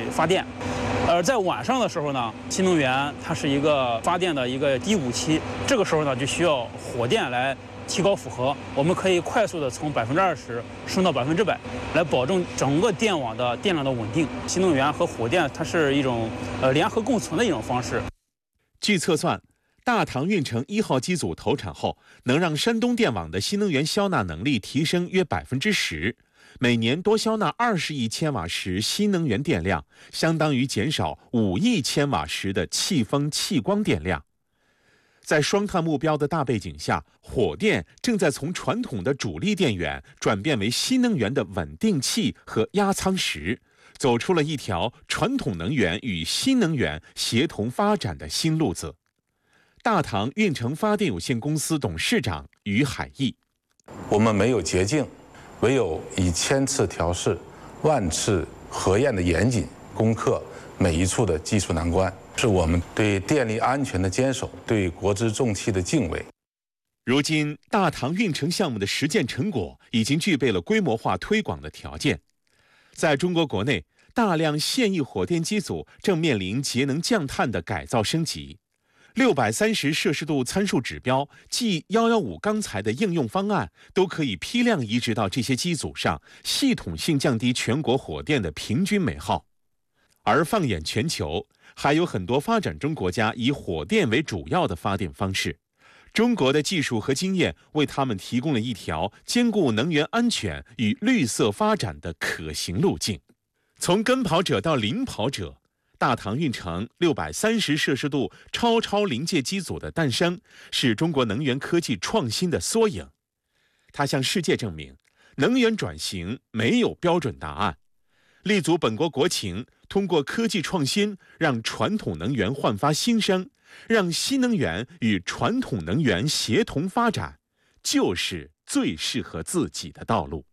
发电。而在晚上的时候呢，新能源它是一个发电的一个低谷期，这个时候呢就需要火电来提高负荷，我们可以快速的从20%升到100%，来保证整个电网的电量的稳定。新能源和火电它是一种联合共存的一种方式。 据测算，大唐运城1号机组投产后，能让山东电网的新能源消纳能力提升约10%，每年多消纳20亿千瓦时新能源电量，相当于减少5亿千瓦时的气风气光电量。在双碳目标的大背景下，火电正在从传统的主力电源转变为新能源的稳定器和压舱石，走出了一条传统能源与新能源协同发展的新路子。大唐运城发电有限公司董事长于海义： 我们没有捷径，唯有以千次调试、万次核验的严谨攻克每一处的技术难关，是我们对电力安全的坚守，对国之重器的敬畏。 如今，大唐运城项目的实践成果已经具备了规模化推广的条件。在中国国内，大量现役火电机组正面临节能降碳的改造升级。630摄氏度参数指标即115钢材的应用方案，都可以批量移植到这些机组上，系统性降低全国火电的平均煤耗。而放眼全球，还有很多发展中国家以火电为主要的发电方式。中国的技术和经验为他们提供了一条兼顾能源安全与绿色发展的可行路径。从跟跑者到领跑者，大唐运城630摄氏度超临界机组的诞生，是中国能源科技创新的缩影。它向世界证明，能源转型没有标准答案。立足本国国情，通过科技创新，让传统能源焕发新生，让新能源与传统能源协同发展，就是最适合自己的道路。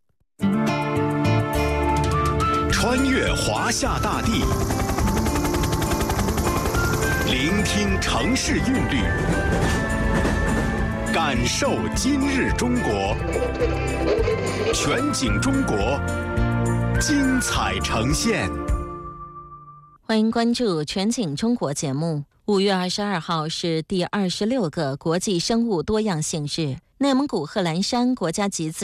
穿越华夏大地，聆听城市韵律，感受今日中国。全景中国，精彩呈现。 欢迎关注全景中国节目。5月22号是第26个国际生物多样性日，内蒙古贺兰山国家级自